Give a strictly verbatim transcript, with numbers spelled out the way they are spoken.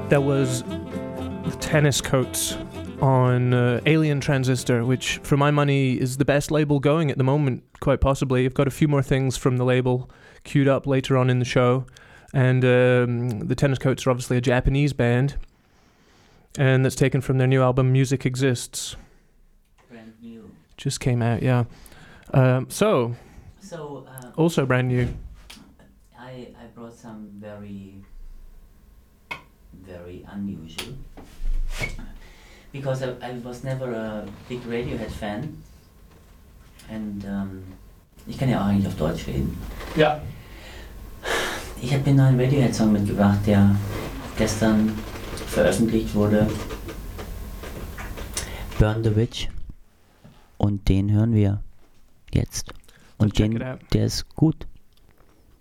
There was Tennis Coats on uh, Alien Transistor, which for my money is the best label going at the moment, quite possibly. I've got a few more things from the label queued up later on in the show. And um, the Tennis Coats are obviously a Japanese band, and that's taken from their new album Music Exists. Brand new. Just came out, yeah. Um, so, so uh, also brand new. I, I brought some very, very unusual. Because I, I was never a big Radiohead fan. Und ähm, ich kann ja auch eigentlich auf Deutsch reden. Ja. Ich habe einen neuen Radiohead-Song mitgebracht, der gestern veröffentlicht wurde. Burn the Witch. Und den hören wir jetzt. Und den, der ist gut.